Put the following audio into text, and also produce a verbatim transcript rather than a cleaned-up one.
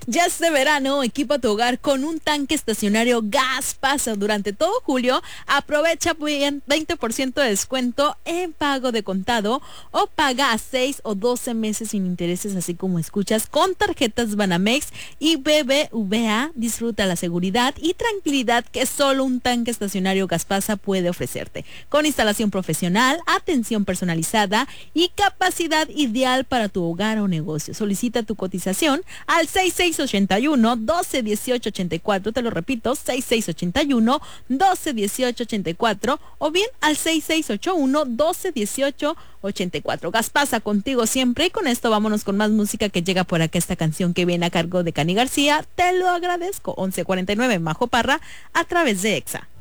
Ya es de verano, equipa tu hogar con un tanque estacionario Gas Pasa. Durante todo julio, aprovecha veinte por ciento de descuento en pago de contado o paga a seis o doce meses sin intereses, así como escuchas, con tarjetas Banamex y B B V A. Disfruta la seguridad y tranquilidad que solo un tanque estacionario Gas Pasa puede ofrecerte. Con instalación profesional, atención personalizada y capacidad ideal para tu hogar o negocio. Solicita tu cotización al seis seis ocho uno, doce dieciocho ochenta y cuatro, te lo repito, seis seis ocho uno, doce dieciocho ochenta y cuatro o bien al seis seis ocho uno, doce dieciocho ochenta y cuatro. Gas Pasa, contigo siempre. Y con esto vámonos con más música que llega por acá, esta canción que viene a cargo de Cani García. Te lo agradezco. once cuarenta y nueve, Majo Parra, a través de Exa.